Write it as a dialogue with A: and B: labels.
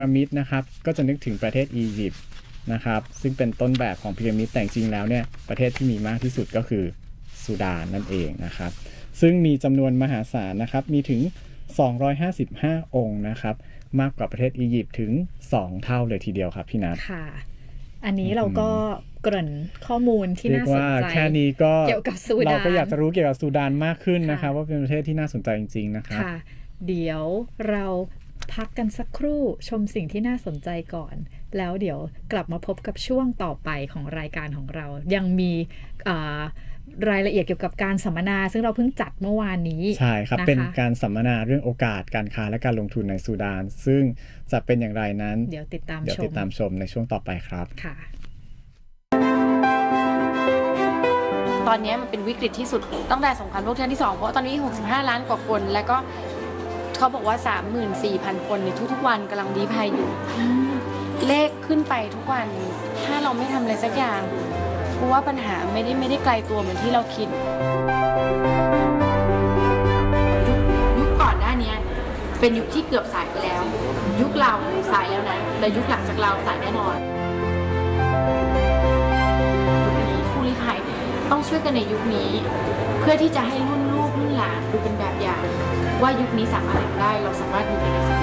A: รามิดนะครับก็จะนึกถึงประเทศอียิปต์นะครับซึ่งเป็นต้นแบบของพีระมิดแต่จริงแล้วเนี่ยประเทศที่มีมากที่สุดก็คือซูดานนั่นเองนะครับซึ่งมีจำนวนมหาศาลนะครับมีถึง255องค์นะครับมากกว่าประเทศอียิปต์ถึง2เท่าเลยทีเดียวครับพี่นัท
B: ค่ะอันนี้เราก็เกริ่นข้อมูลที่น่าสนใจ
A: แค่นี้ก็
B: เกี่ยวกับซูดาน
A: เราก็อยากจะรู้เกี่ยวกับซูดานมากขึ้นนะครับว่าเป็นประเทศที่น่าสนใจจริงๆนะครับ
B: ค่ะเดี๋ยวเราพักกันสักครู่ชมสิ่งที่น่าสนใจก่อนแล้วเดี๋ยวกลับมาพบกับช่วงต่อไปของรายการของเรายังมีรายละเอียดเกี่ยวกับการสัมมนาซึ่งเราเพิ่งจัดเมื่อวานนี้
A: ใช่ครับเป็นการสัมมนาเรื่องโอกาสการค้าและการลงทุนในซูดานซึ่งจะเป็นอย่างไรนั้น
B: เดี๋ยวติดตาม
A: ชมในช่วงต่อไปครับ
B: ค่ะ
C: ตอนนี้มันเป็นวิกฤตที่สุดตั้งแต่สงครามโลกครั้งที่2เพราะตอนนี้65ล้านกว่าคนแล้วก็เขาบอกว่า 34,000 คนในทุกๆวันกำลังลี้ภัยอยู่เลขขึ้นไปทุกวันถ้าเราไม่ทำอะไรสักอย่างเพราะว่าปัญหาไม่ได้ไกลตัวเหมือนที่เราคิดยุคก่อนหน้านี้เป็นยุคที่เกือบสายไปแล้วยุคเราสายแล้วนะแต่ยุคหลังจากเราสายแน่นอนผู้ลี้ภัยต้องช่วยกันในยุคนี้เพื่อที่จะให้รุ่นลูกรุ่นหลานดูเป็นแบบอย่างว่ายุคนี้สามารถทำได้เราสามารถอยู่ใน